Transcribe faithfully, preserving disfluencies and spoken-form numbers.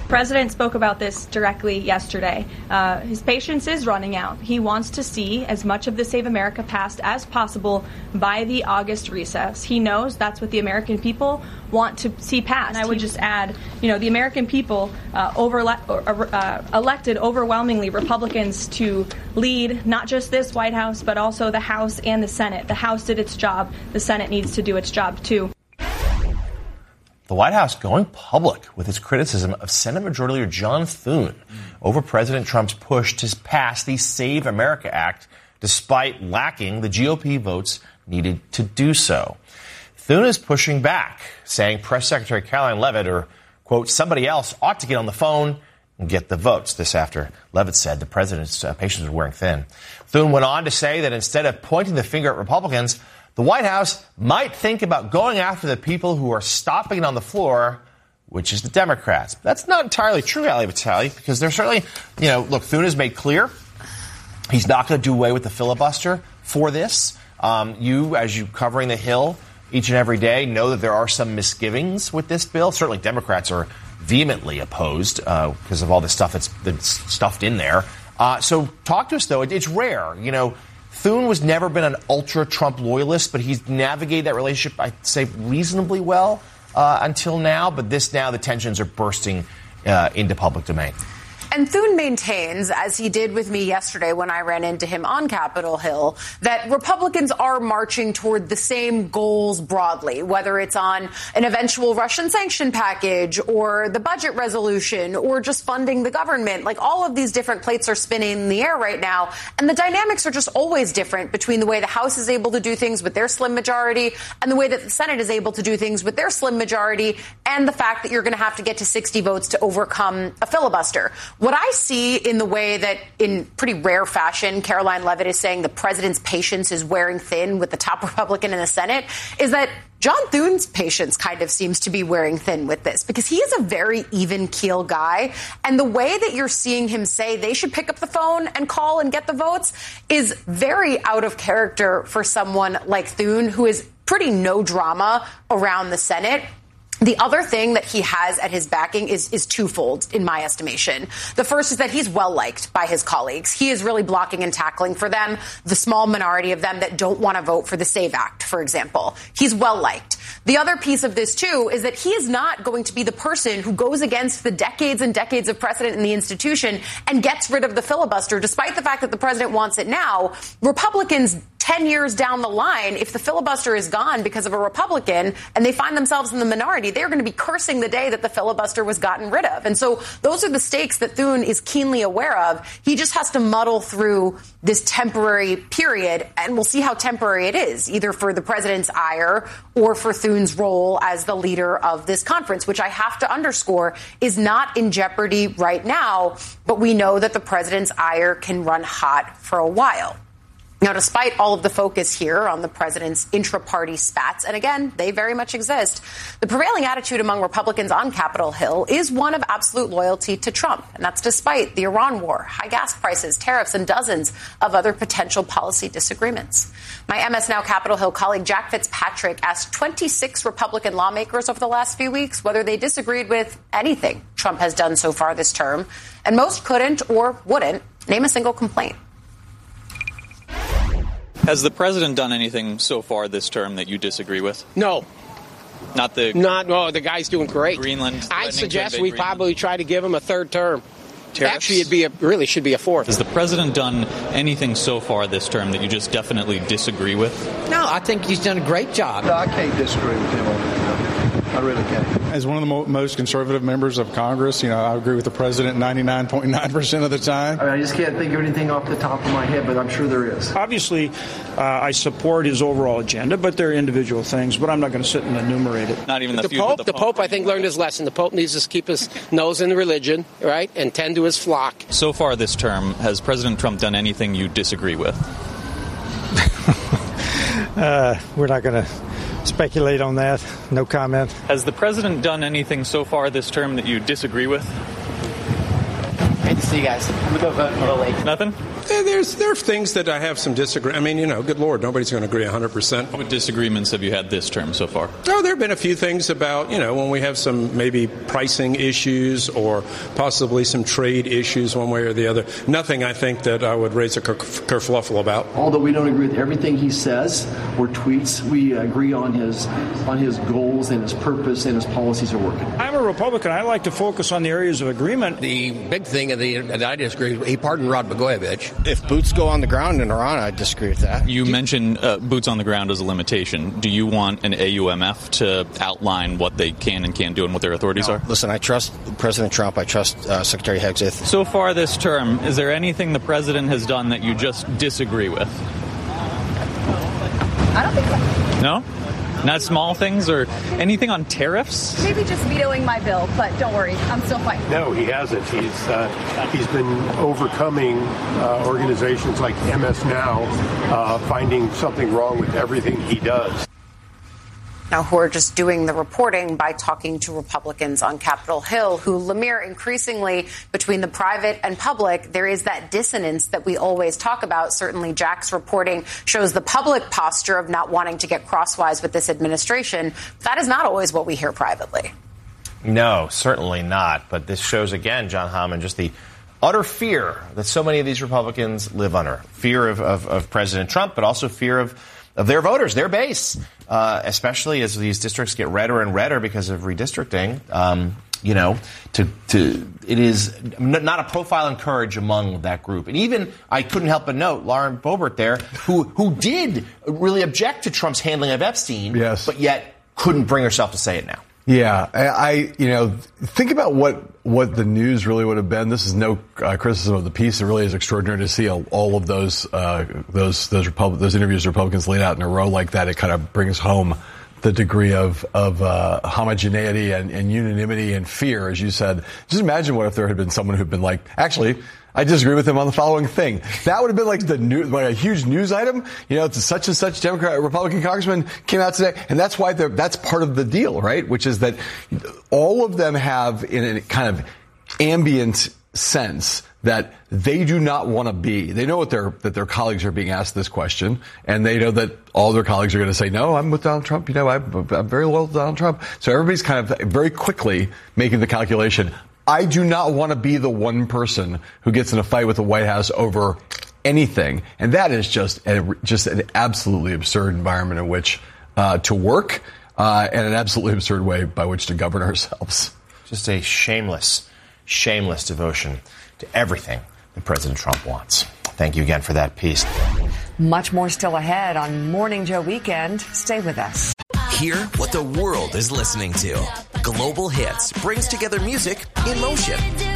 president spoke about this directly yesterday. Uh, his patience is running out. He wants to see as much of the Save America passed as possible by the August recess. He knows that's what the American people want to see passed. And I would just add, you know, the American people uh, over, uh, elected overwhelmingly Republicans to lead not just this White House, but also the House and the Senate. The House did its job. The Senate needs to do its job, too. The White House going public with its criticism of Senate Majority Leader John Thune over President Trump's push to pass the Save America Act, despite lacking the G O P votes needed to do so. Thune is pushing back, saying Press Secretary Karoline Leavitt, or, quote, somebody else ought to get on the phone and get the votes. This after Leavitt said the president's uh, patience was wearing thin. Thune went on to say that instead of pointing the finger at Republicans, the White House might think about going after the people who are stopping it on the floor, which is the Democrats. That's not entirely true, Ali Vitale, because there's certainly, you know, look, Thune has made clear he's not going to do away with the filibuster for this. Um, you, as you covering the Hill each and every day, know that there are some misgivings with this bill. Certainly Democrats are vehemently opposed uh, because of all the stuff that's, that's stuffed in there. Uh, so talk to us, though. It, it's rare, you know. Thune was never been an ultra-Trump loyalist, but he's navigated that relationship, I'd say, reasonably well uh, until now. But this now, the tensions are bursting uh, into public domain. And Thune maintains, as he did with me yesterday when I ran into him on Capitol Hill, that Republicans are marching toward the same goals broadly, whether it's on an eventual Russian sanction package or the budget resolution or just funding the government. Like, all of these different plates are spinning in the air right now. And the dynamics are just always different between the way the House is able to do things with their slim majority and the way that the Senate is able to do things with their slim majority, and the fact that you're going to have to get to sixty votes to overcome a filibuster. What I see in the way that, in pretty rare fashion, Karoline Leavitt is saying the president's patience is wearing thin with the top Republican in the Senate, is that John Thune's patience kind of seems to be wearing thin with this, because he is a very even keel guy. And the way that you're seeing him say they should pick up the phone and call and get the votes is very out of character for someone like Thune, who is pretty no drama around the Senate. The other thing that he has at his backing is, is twofold, in my estimation. The first is that he's well-liked by his colleagues. He is really blocking and tackling for them, the small minority of them that don't want to vote for the SAVE Act, for example. He's well-liked. The other piece of this, too, is that he is not going to be the person who goes against the decades and decades of precedent in the institution and gets rid of the filibuster, despite the fact that the president wants it now. Republicans ten years down the line, if the filibuster is gone because of a Republican and they find themselves in the minority, they're going to be cursing the day that the filibuster was gotten rid of. And so those are the stakes that Thune is keenly aware of. He just has to muddle through this temporary period, and we'll see how temporary it is, either for the president's ire or for Thune's role as the leader of this conference, which I have to underscore is not in jeopardy right now. But we know that the president's ire can run hot for a while. Now, despite all of the focus here on the president's intra-party spats, and again, they very much exist, the prevailing attitude among Republicans on Capitol Hill is one of absolute loyalty to Trump. And that's despite the Iran war, high gas prices, tariffs, and dozens of other potential policy disagreements. My M S Now Capitol Hill colleague Jack Fitzpatrick asked twenty-six Republican lawmakers over the last few weeks whether they disagreed with anything Trump has done so far this term. And most couldn't or wouldn't name a single complaint. Has the president done anything so far this term that you disagree with? No. Not the... Not, no, the guy's doing great. Greenland. I suggest we Greenland. probably try to give him a third term. Tariffs? Actually, it'd be a, really should be a fourth. Has the president done anything so far this term that you just definitely disagree with? No, I think he's done a great job. No, I can't disagree with him on that. I really can't. As one of the mo- most conservative members of Congress, you know, I agree with the president ninety-nine point nine percent of the time. I mean, I just can't think of anything off the top of my head, but I'm sure there is. Obviously, uh, I support his overall agenda, but there are individual things, but I'm not going to sit and enumerate it. Not even the, the feud Pope. with the, the Pope, I think, learned his lesson. The Pope needs to keep his nose in the religion, right, and tend to his flock. So far this term, has President Trump done anything you disagree with? uh, we're not going to speculate on that. No comment. Has the president done anything so far this term that you disagree with? Great to see you guys. I'm going to go vote a little late. Nothing? There's there are things that I have some disagree. I mean, you know, good Lord, nobody's going to agree one hundred percent. What disagreements have you had this term so far? Oh, there have been a few things about, you know, when we have some maybe pricing issues or possibly some trade issues one way or the other. Nothing I think that I would raise a ker- kerfluffle about. Although we don't agree with everything he says or tweets, we agree on his on his goals and his purpose and his policies are working. I'm a Republican. I like to focus on the areas of agreement. The big thing of the, that I disagree with, he pardoned Rod Blagojevich. If boots go on the ground in Iran, I disagree with that. You Do mentioned uh, boots on the ground as a limitation. Do you want an A U M F to outline what they can and can't do and what their authorities no. are? Listen, I trust President Trump. I trust uh, Secretary Hegseth. So far this term, is there anything the president has done that you just disagree with? I don't think so. No? Not small things or anything on tariffs? Maybe just vetoing my bill, but don't worry, I'm still fighting. No, he hasn't. He's uh, he's been overcoming uh, organizations like M S Now, uh, finding something wrong with everything he does. Now, who are just doing the reporting by talking to Republicans on Capitol Hill, who, Lemire, increasingly between the private and public, there is that dissonance that we always talk about. Certainly, Jack's reporting shows the public posture of not wanting to get crosswise with this administration. That is not always what we hear privately. No, certainly not. But this shows, again, John Hammond, just the utter fear that so many of these Republicans live under. Fear of, of, of President Trump, but also fear of of their voters, their base, uh, especially as these districts get redder and redder because of redistricting. Um, you know, to to it is n- not a profile in courage among that group. And even, I couldn't help but note, Lauren Boebert there, who who did really object to Trump's handling of Epstein, yes, but yet couldn't bring herself to say it now. Yeah, I, I, you know, think about what what the news really would have been. This is no uh, criticism of the piece. It really is extraordinary to see all, all of those uh, those those Repub- those interviews Republicans laid out in a row like that. It kind of brings home the degree of of uh, homogeneity and, and unanimity and fear, as you said. Just imagine what if there had been someone who'd been like, actually, I disagree with him on the following thing. That would have been like the new, like a huge news item. You know, it's such and such Democrat, Republican congressman came out today, and that's why they're, that's part of the deal, right? Which is that all of them have, in a kind of ambient sense, that they do not want to be. They know what their that their colleagues are being asked this question, and they know that all their colleagues are going to say, "No, I'm with Donald Trump. You know, I'm, I'm very loyal to Donald Trump." So everybody's kind of very quickly making the calculation. I do not want to be the one person who gets in a fight with the White House over anything. And that is just a, just an absolutely absurd environment in which uh, to work uh, and an absolutely absurd way by which to govern ourselves. Just a shameless, shameless devotion to everything that President Trump wants. Thank you again for that piece. Much more still ahead on Morning Joe Weekend. Stay with us. Hear what the world is listening to. Global Hits brings together music in motion.